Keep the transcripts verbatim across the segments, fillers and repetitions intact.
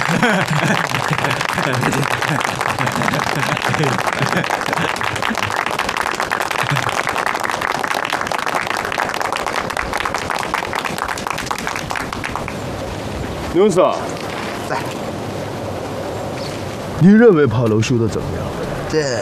牛嫂， 在。 你认为炮楼修的怎么样？ 这，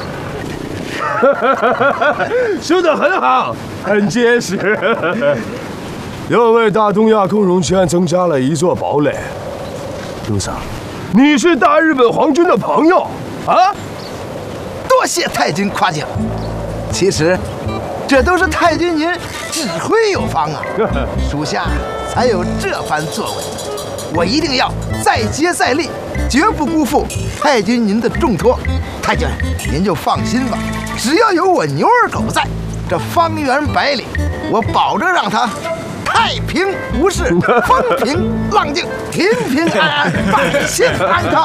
修得很好，很结实，又为大东亚共荣圈增加了一座堡垒。牛嫂，你是大日本皇军的朋友啊？ 多谢太君夸奖。其实，这都是太君您指挥有方啊，属下才有这番作为。我一定要再接再厉，绝不辜负太君您的重托。太君，您就放心吧，只要有我牛二狗在，这方圆百里，我保证让他太平无事，风平浪静，平平安安，百姓安康。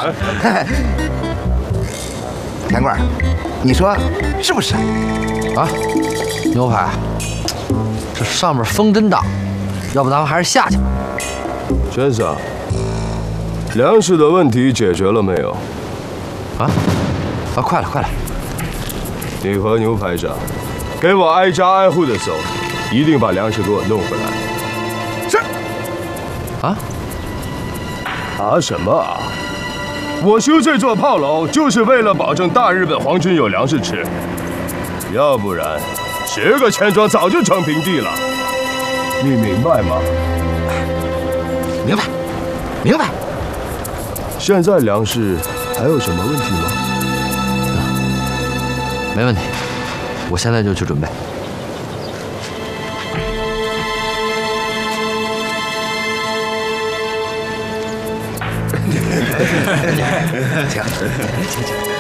田贵，你说是不是？ 啊，牛排，这上面风真大，要不咱们还是下去吧。 先生，粮食的问题解决了没有？ 啊啊，快了快了！ 你和牛排长，给我挨家挨户的走，一定把粮食给我弄回来。 是。 啊？ 啊什么啊？我修这座炮楼就是为了保证大日本皇军有粮食吃，要不然十个钱庄早就成平地了。你明白吗？ 明白，明白。 现在粮食还有什么问题吗？ 没问题，我现在就去准备。 请，请请。